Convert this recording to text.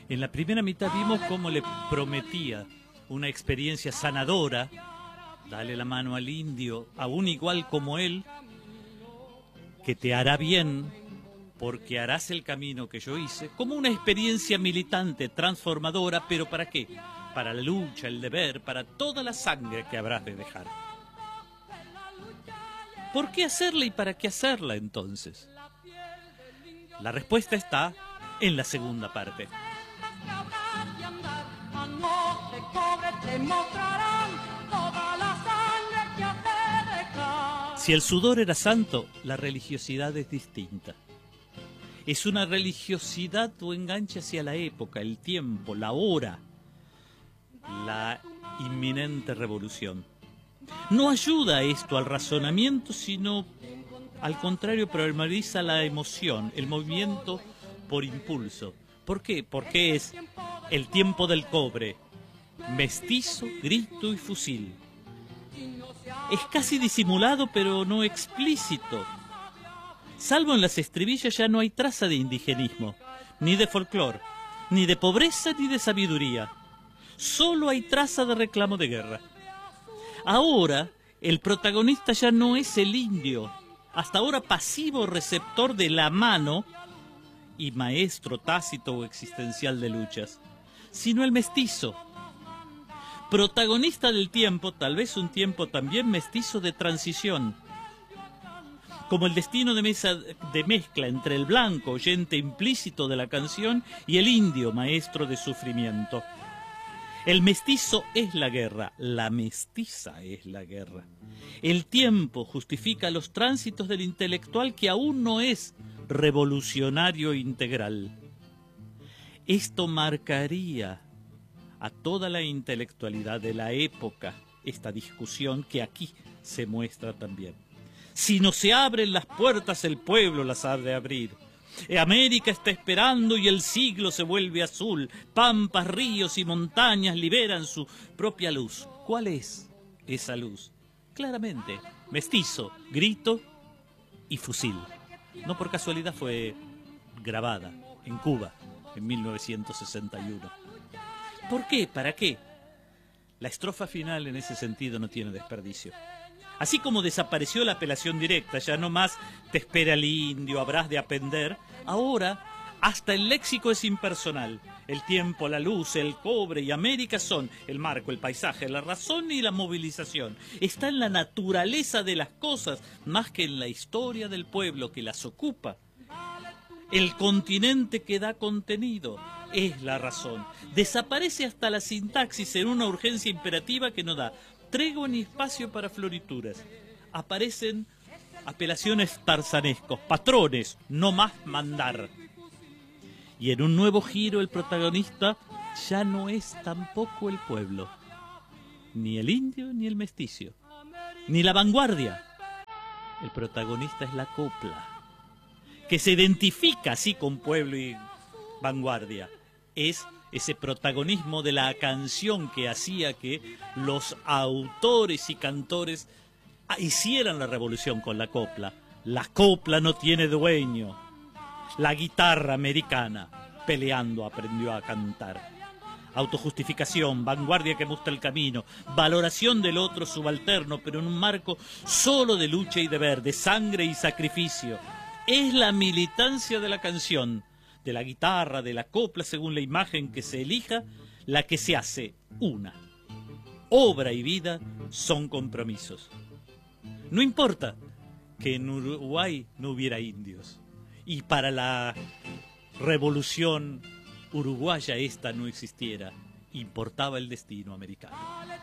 En la primera mitad vimos cómo le prometía una experiencia sanadora, dale la mano al indio, aún igual como él, que te hará bien porque harás el camino que yo hice, como una experiencia militante, transformadora, pero ¿para qué? Para la lucha, el deber, para toda la sangre que habrás de dejar. ¿Por qué hacerla y para qué hacerla entonces? La respuesta está en la segunda parte. Si el sudor era santo, la religiosidad es distinta. Es una religiosidad o enganche hacia la época, el tiempo, la hora, la inminente revolución. No ayuda esto al razonamiento, sino al contrario, prioriza la emoción, el movimiento por impulso. ¿Por qué? Porque es el tiempo del cobre, mestizo, grito y fusil. Es casi disimulado, pero no explícito. Salvo en las estribillas ya no hay traza de indigenismo, ni de folclore, ni de pobreza ni de sabiduría. Solo hay traza de reclamo de guerra. Ahora, el protagonista ya no es el indio, hasta ahora pasivo receptor de la mano y maestro tácito o existencial de luchas, sino el mestizo. Protagonista del tiempo, tal vez un tiempo también mestizo de transición, como el destino de mezcla entre el blanco, oyente implícito de la canción, y el indio, maestro de sufrimiento. El mestizo es la guerra, la mestiza es la guerra. El tiempo justifica los tránsitos del intelectual que aún no es revolucionario integral. Esto marcaría a toda la intelectualidad de la época, esta discusión que aquí se muestra también. Si no se abren las puertas, el pueblo las ha de abrir. América está esperando y el siglo se vuelve azul. Pampas, ríos y montañas liberan su propia luz. ¿Cuál es esa luz? Claramente, mestizo, grito y fusil. No por casualidad fue grabada en Cuba en 1961. ¿Por qué? ¿Para qué? La estrofa final en ese sentido no tiene desperdicio. Así como desapareció la apelación directa, ya no más te espera el indio, habrás de aprender, ahora hasta el léxico es impersonal. El tiempo, la luz, el cobre y América son el marco, el paisaje, la razón y la movilización. Está en la naturaleza de las cosas más que en la historia del pueblo que las ocupa. El continente que da contenido es la razón. Desaparece hasta la sintaxis en una urgencia imperativa que no da tregua ni espacio para florituras. Aparecen apelaciones tarzanescos, patrones, no más mandar. Y en un nuevo giro el protagonista ya no es tampoco el pueblo, ni el indio ni el mestizo, ni la vanguardia. El protagonista es la copla, que se identifica así con pueblo y vanguardia. Es ese protagonismo de la canción que hacía que los autores y cantores hicieran la revolución con la copla. La copla no tiene dueño. La guitarra americana peleando aprendió a cantar. Autojustificación, vanguardia que muestra el camino, valoración del otro subalterno, pero en un marco solo de lucha y deber, de sangre y sacrificio. Es la militancia de la canción, de la guitarra, de la copla, según la imagen que se elija, la que se hace una. Obra y vida son compromisos. No importa que en Uruguay no hubiera indios, y para la revolución uruguaya esta no existiera, importaba el destino americano.